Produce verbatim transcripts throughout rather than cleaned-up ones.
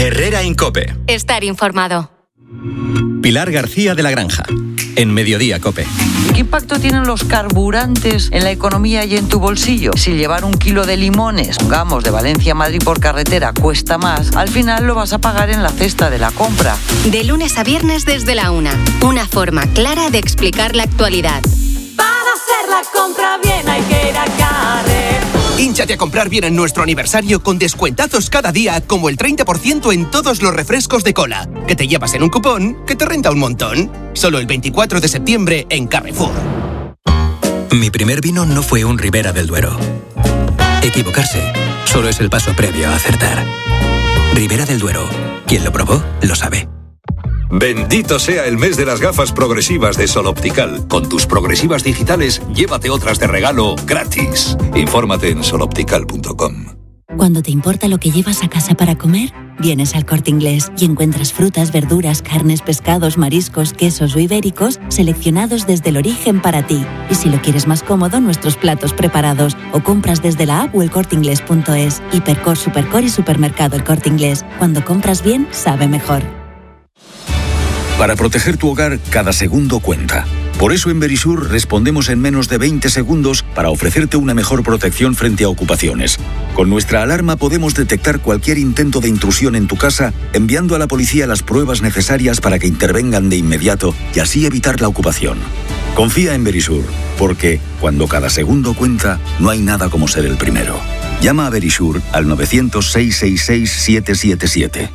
Herrera en COPE. Estar informado. Pilar García de la Granja, en Mediodía COPE. ¿Qué impacto tienen los carburantes en la economía y en tu bolsillo? Si llevar un kilo de limones, pongamos, de Valencia a Madrid por carretera cuesta más, al final lo vas a pagar en la cesta de la compra. De lunes a viernes desde la una. Una forma clara de explicar la actualidad. Para hacer la compra bien hay que ir a Carrefour. Hínchate a comprar bien en nuestro aniversario con descuentazos cada día, como el treinta por ciento en todos los refrescos de cola, que te llevas en un cupón que te renta un montón. Solo el veinticuatro de septiembre en Carrefour. Mi primer vino no fue un Ribera del Duero. Equivocarse solo es el paso previo a acertar. Ribera del Duero. Quien lo probó, lo sabe. Bendito sea el mes de las gafas progresivas de Sol Optical. Con tus progresivas digitales, llévate otras de regalo gratis. Infórmate en sol optical punto com. Cuando te importa lo que llevas a casa para comer, vienes al Corte Inglés y encuentras frutas, verduras, carnes, pescados, mariscos, quesos o ibéricos seleccionados desde el origen para ti. Y si lo quieres más cómodo, nuestros platos preparados o compras desde la app o el corte inglés punto es. Hipercor, Supercor y Supermercado El Corte Inglés. Cuando compras bien, sabe mejor. Para proteger tu hogar, cada segundo cuenta. Por eso en Verisur respondemos en menos de veinte segundos para ofrecerte una mejor protección frente a ocupaciones. Con nuestra alarma podemos detectar cualquier intento de intrusión en tu casa, enviando a la policía las pruebas necesarias para que intervengan de inmediato y así evitar la ocupación. Confía en Verisur, porque cuando cada segundo cuenta, no hay nada como ser el primero. Llama a Verisur al novecientos, seiscientos sesenta y seis, siete siete siete.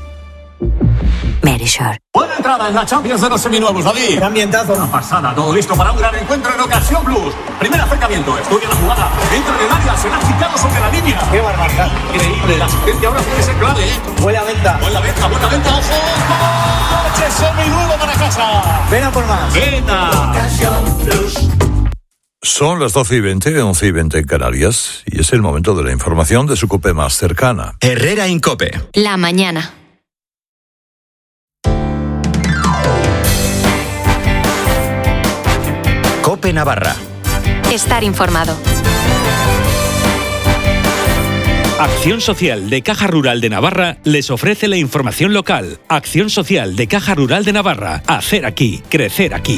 Verisur. Buena entrada en la Champions de los seminuevos, David. Qué ambientazo. Una pasada, todo listo para un gran encuentro en Ocasión Plus. Primer acercamiento, estudia la jugada. Entra en el área, será citado sobre la línea. Qué barbaridad. Increíble, la asistencia ahora puede ser clave, ¿eh? Buena venta. Buena venta, buena venta, ojo. ¡Coche seminuevo para casa! Ven a por más. ¡Venta! Ocasión Plus. Son las doce y veinte, once y veinte en Canarias, y es el momento de la información de su COPE más cercana. Herrera en COPE. La mañana. COPE Navarra. Estar informado. Acción Social de Caja Rural de Navarra les ofrece la información local. Acción Social de Caja Rural de Navarra. Hacer aquí, crecer aquí.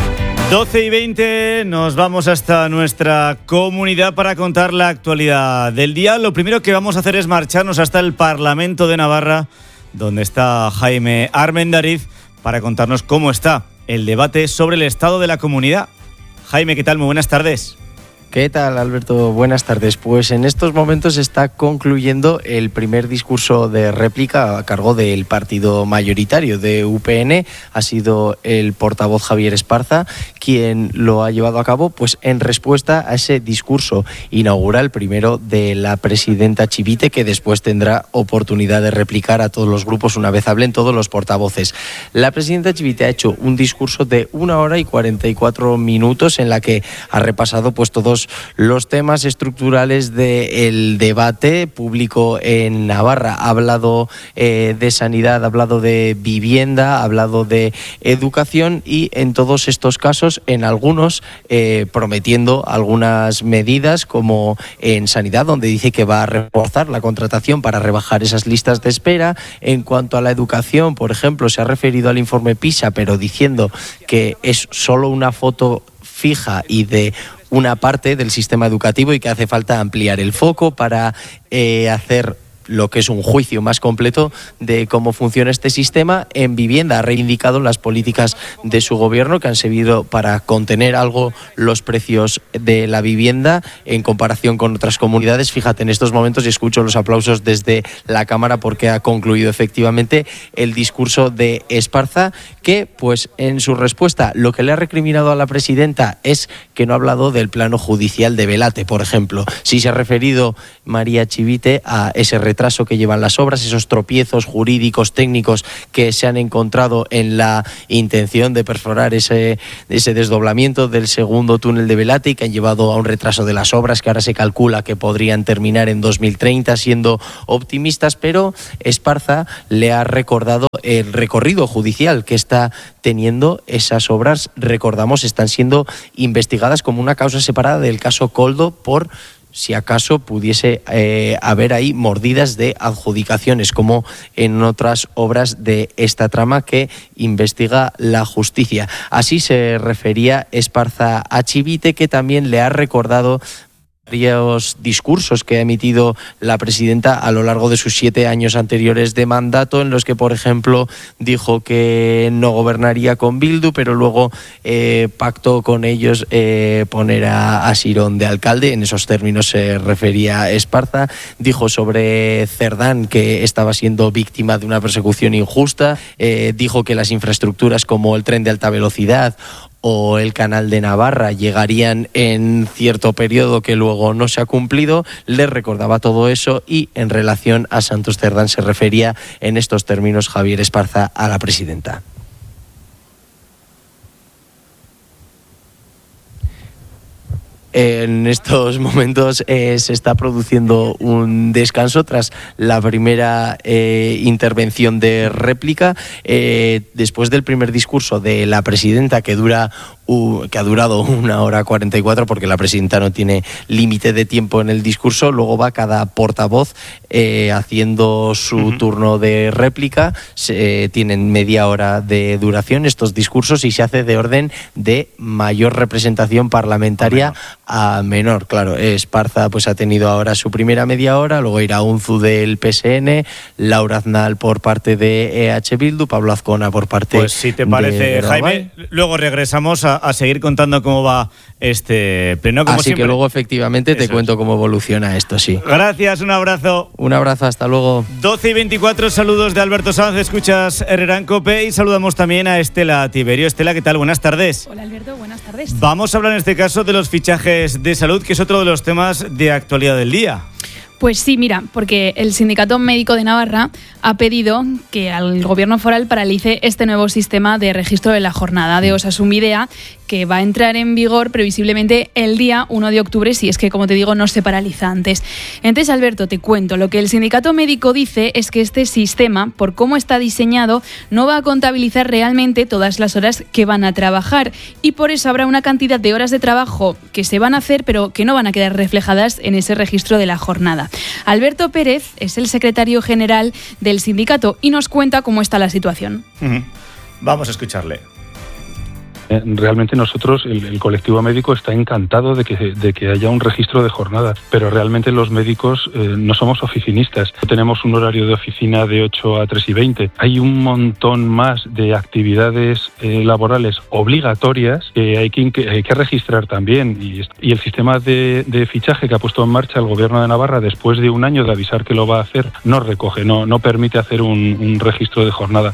doce y veinte, nos vamos hasta nuestra comunidad para contar la actualidad del día. Lo primero que vamos a hacer es marcharnos hasta el Parlamento de Navarra, donde está Jaime Armendariz, para contarnos cómo está el debate sobre el estado de la comunidad. Jaime, ¿qué tal? Muy buenas tardes. ¿Qué tal, Alberto? Buenas tardes. Pues en estos momentos está concluyendo el primer discurso de réplica a cargo del partido mayoritario de U P N. Ha sido el portavoz Javier Esparza quien lo ha llevado a cabo, pues en respuesta a ese discurso inaugural, primero de la presidenta Chivite, que después tendrá oportunidad de replicar a todos los grupos una vez hablen todos los portavoces. La presidenta Chivite ha hecho un discurso de una hora y cuarenta y cuatro minutos en la que ha repasado pues todos los temas estructurales del debate público en Navarra. Ha hablado eh, de sanidad, ha hablado de vivienda, ha hablado de educación y en todos estos casos, en algunos, eh, prometiendo algunas medidas como en sanidad, donde dice que va a reforzar la contratación para rebajar esas listas de espera. En cuanto a la educación, por ejemplo, se ha referido al informe PISA, pero diciendo que es solo una foto fija y de una parte del sistema educativo y que hace falta ampliar el foco para eh, hacer lo que es un juicio más completo de cómo funciona este sistema. En vivienda ha reivindicado las políticas de su gobierno que han servido para contener algo los precios de la vivienda en comparación con otras comunidades. Fíjate, en estos momentos y escucho los aplausos desde la Cámara porque ha concluido efectivamente el discurso de Esparza, que pues en su respuesta lo que le ha recriminado a la presidenta es que no ha hablado del plano judicial de Belate, por ejemplo. Sí se ha referido María Chivite a ese retraso que llevan las obras, esos tropiezos jurídicos, técnicos que se han encontrado en la intención de perforar ese, ese desdoblamiento del segundo túnel de Belate y que han llevado a un retraso de las obras que ahora se calcula que podrían terminar en dos mil treinta, siendo optimistas, pero Esparza le ha recordado el recorrido judicial que está teniendo esas obras. Recordamos, están siendo investigadas como una causa separada del caso Coldo por si acaso pudiese eh, haber ahí mordidas de adjudicaciones, como en otras obras de esta trama que investiga la justicia. Así se refería Esparza a Chivite, que también le ha recordado varios discursos que ha emitido la presidenta a lo largo de sus siete años anteriores de mandato, en los que, por ejemplo, dijo que no gobernaría con Bildu, pero luego eh, pactó con ellos eh, poner a, a Sirón de alcalde. En esos términos se refería Esparza. Dijo sobre Cerdán que estaba siendo víctima de una persecución injusta. Eh, dijo que las infraestructuras como el tren de alta velocidad o el canal de Navarra llegarían en cierto periodo que luego no se ha cumplido. Le recordaba todo eso, y en relación a Santos Cerdán se refería en estos términos Javier Esparza a la presidenta. En estos momentos eh, se está produciendo un descanso tras la primera eh, intervención de réplica. Eh, después del primer discurso de la presidenta, que dura uh, que ha durado una hora cuarenta y cuatro, porque la presidenta no tiene límite de tiempo en el discurso, luego va cada portavoz eh, haciendo su uh-huh. turno de réplica. Se, eh, tienen media hora de duración estos discursos, y se hace de orden de mayor representación parlamentaria a menor. Claro, Esparza pues ha tenido ahora su primera media hora, luego irá Unzu del P S N, Laura Aznal por parte de E H Bildu, Pablo Azcona por parte de... Pues si te parece, Jaime, luego regresamos a, a seguir contando cómo va este pleno. Como Así siempre. que luego efectivamente te Eso cuento es. cómo evoluciona esto, sí. Gracias, un abrazo. Un abrazo, hasta luego. doce y veinticuatro, saludos de Alberto Sanz, escuchas Herrera en COPE, y saludamos también a Estela Tiberio. Estela, ¿qué tal? Buenas tardes. Hola Alberto, buenas tardes. Vamos a hablar en este caso de los fichajes de salud, que es otro de los temas de actualidad del día. Pues sí, mira, porque el Sindicato Médico de Navarra ha pedido que al Gobierno foral paralice este nuevo sistema de registro de la jornada de Osasunbidea, que va a entrar en vigor previsiblemente el día uno de octubre, si es que, como te digo, no se paraliza antes. Entonces, Alberto, te cuento, lo que el Sindicato Médico dice es que este sistema, por cómo está diseñado, no va a contabilizar realmente todas las horas que van a trabajar, y por eso habrá una cantidad de horas de trabajo que se van a hacer, pero que no van a quedar reflejadas en ese registro de la jornada. Alberto Pérez es el secretario general del sindicato y nos cuenta cómo está la situación. Uh-huh. Vamos a escucharle. Realmente nosotros, el, el colectivo médico, está encantado de que, de que haya un registro de jornadas, pero realmente los médicos eh, no somos oficinistas. Tenemos un horario de oficina de ocho a tres y veinte. Hay un montón más de actividades eh, laborales obligatorias que hay que, que hay que registrar también. Y, y el sistema de, de fichaje que ha puesto en marcha el Gobierno de Navarra, después de un año de avisar que lo va a hacer, no recoge, no, no permite hacer un, un registro de jornada.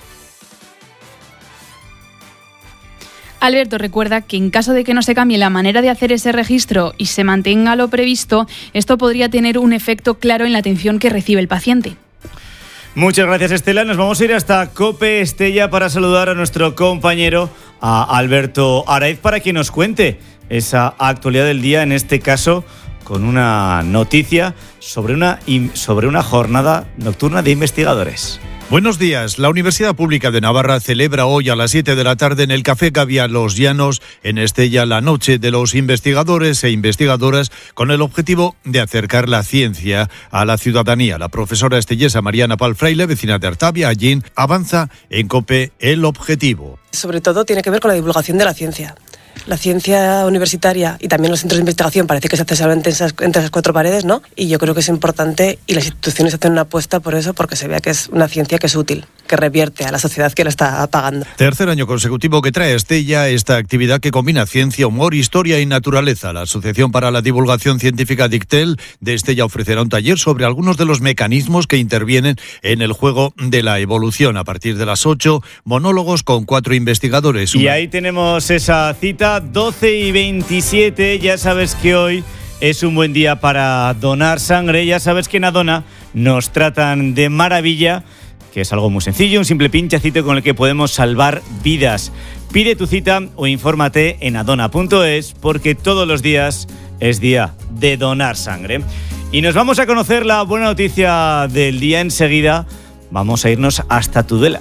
Alberto recuerda que en caso de que no se cambie la manera de hacer ese registro y se mantenga lo previsto, esto podría tener un efecto claro en la atención que recibe el paciente. Muchas gracias, Estela. Nos vamos a ir hasta COPE Estella para saludar a nuestro compañero, a Alberto Araiz, para que nos cuente esa actualidad del día, en este caso con una noticia sobre una, sobre una jornada nocturna de investigadores. Buenos días. La Universidad Pública de Navarra celebra hoy a las siete de la tarde en el Café Gavia Los Llanos, en Estella, la noche de los investigadores e investigadoras, con el objetivo de acercar la ciencia a la ciudadanía. La profesora estellesa Mariana Palfraile, vecina de Artavia, allí, avanza en COPE el objetivo. Sobre todo tiene que ver con la divulgación de la ciencia. La ciencia universitaria y también los centros de investigación parece que se hace solamente esas, entre esas cuatro paredes, ¿no? Y yo creo que es importante, y las instituciones hacen una apuesta por eso, porque se vea que es una ciencia que es útil, que revierte a la sociedad que la está pagando. Tercer año consecutivo que trae a Estella esta actividad que combina ciencia, humor, historia y naturaleza. La Asociación para la Divulgación Científica Dictel de Estella ofrecerá un taller sobre algunos de los mecanismos que intervienen en el juego de la evolución. A partir de las ocho, monólogos con cuatro investigadores. Y ahí tenemos esa cita. doce y veintisiete, ya sabes que hoy es un buen día para donar sangre. Ya sabes que en Adona nos tratan de maravilla, que es algo muy sencillo, un simple pinchacito con el que podemos salvar vidas. Pide tu cita o infórmate en adona punto es, porque todos los días es día de donar sangre. Y nos vamos a conocer la buena noticia del día enseguida. Vamos a irnos hasta Tudela.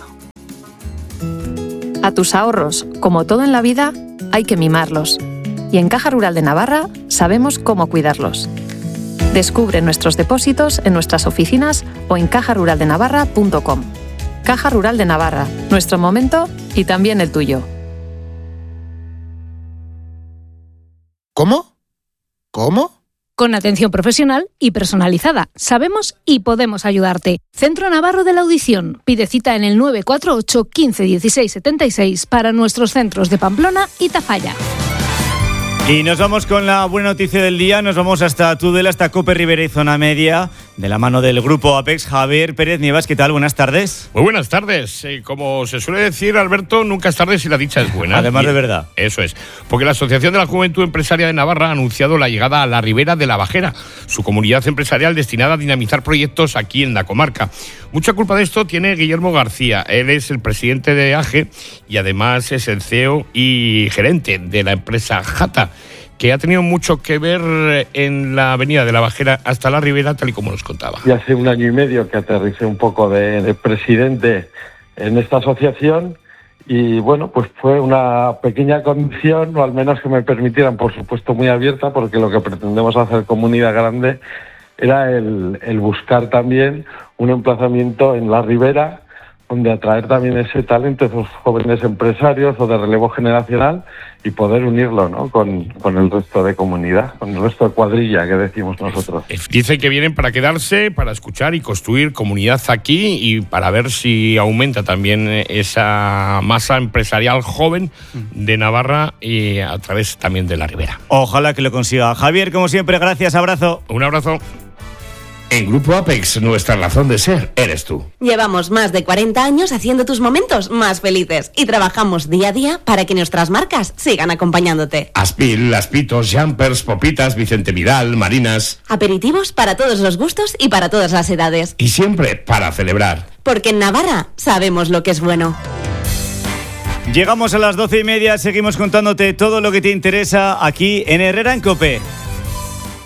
A tus ahorros, como todo en la vida, hay que mimarlos. Y en Caja Rural de Navarra sabemos cómo cuidarlos. Descubre nuestros depósitos en nuestras oficinas o en caja rural de navarra punto com. Caja Rural de Navarra, nuestro momento y también el tuyo. ¿Cómo? ¿Cómo? Con atención profesional y personalizada. Sabemos y podemos ayudarte. Centro Navarro de la Audición. Pide cita en el nueve cuatro ocho, quince, dieciséis, setenta y seis para nuestros centros de Pamplona y Tafalla. Y nos vamos con la buena noticia del día. Nos vamos hasta Tudela, hasta Cope Ribera y Zona Media, de la mano del grupo Apex. Javier Pérez Nievas, ¿qué tal? Buenas tardes. Muy buenas tardes. Eh, como se suele decir, Alberto, nunca es tarde si la dicha es buena. Además y, de verdad. Eso es. Porque la Asociación de la Juventud Empresaria de Navarra ha anunciado la llegada a la Ribera de la Bajera, su comunidad empresarial destinada a dinamizar proyectos aquí en la comarca. Mucha culpa de esto tiene Guillermo García. Él es el presidente de A G E y además es el C E O y gerente de la empresa Jata, que ha tenido mucho que ver en la avenida de la Bajera hasta la Ribera, tal y como nos contaba. Y hace un año y medio que aterricé un poco de, de presidente en esta asociación y bueno, pues fue una pequeña condición, o al menos que me permitieran, por supuesto muy abierta, porque lo que pretendemos hacer comunidad grande era el, el buscar también un emplazamiento en la Ribera, donde atraer también ese talento, esos jóvenes empresarios o de relevo generacional y poder unirlo, ¿no?, con, con el resto de comunidad, con el resto de cuadrilla que decimos nosotros. Dicen que vienen para quedarse, para escuchar y construir comunidad aquí y para ver si aumenta también esa masa empresarial joven de Navarra y a través también de la Ribera. Ojalá que lo consiga. Javier, como siempre, gracias, abrazo. Un abrazo. En Grupo Apex, nuestra razón de ser eres tú. Llevamos más de cuarenta años haciendo tus momentos más felices y trabajamos día a día para que nuestras marcas sigan acompañándote. Aspil, Aspitos, Jumpers, Popitas, Vicente Vidal, Marinas. Aperitivos para todos los gustos y para todas las edades. Y siempre para celebrar. Porque en Navarra sabemos lo que es bueno. Llegamos a las doce y media, seguimos contándote todo lo que te interesa aquí en Herrera en COPE.